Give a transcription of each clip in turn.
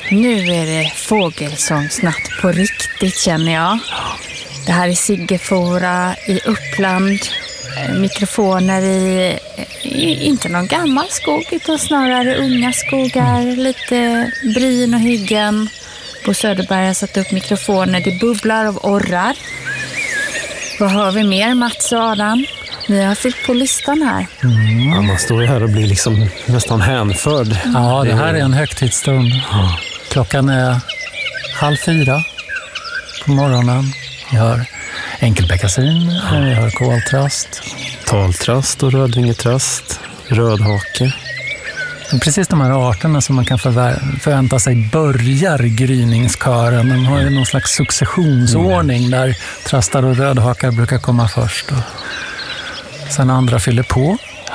Nu är det fågelsångsnatt på riktigt, känner jag. Det här är Siggefora i Uppland. Mikrofoner i inte någon gammal skog utan snarare unga skogar. Lite bryn och hyggen. På Söderberg har satt upp mikrofoner. Det bubblar av orrar. Vad hör vi mer, Mats och Adam? Ni har fyllt på listan här. Ja, man står ju här och blir liksom nästan hänförd. Ja, det här är en högtidsstund. Klockan är 3:30 på morgonen. Vi hör enkelbeckasin, vi hör koltrast. Taltrast och rödvingetrast, rödhake. Precis de här arterna som man kan förvänta sig börjar gryningskören. De har ju någon slags successionsordning där trastar och rödhakar brukar komma först. Och sen andra fyller på.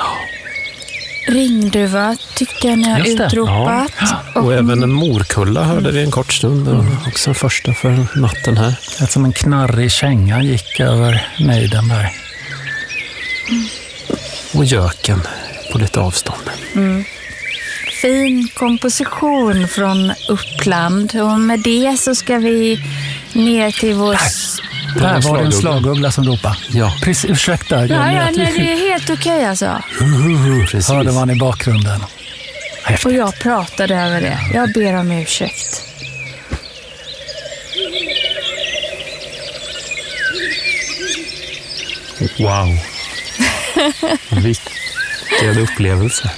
Ringduva tyckte jag ni har utropat. Ja. Och även en morkulla hörde vi en kort stund. Också den första för natten här. Det som en knarrig känga gick över nejden där. Och göken på lite avstånd. Fin komposition från Uppland. Och med det så ska vi ner till vår... Där var det en slaguggla som ropade. Ja. Precis, ursäkta. Nej, det är helt okej alltså. Precis. Hörde man i bakgrunden. Häftigt. Och jag pratade över det. Jag ber om ursäkt. Wow. Vilken upplevelse.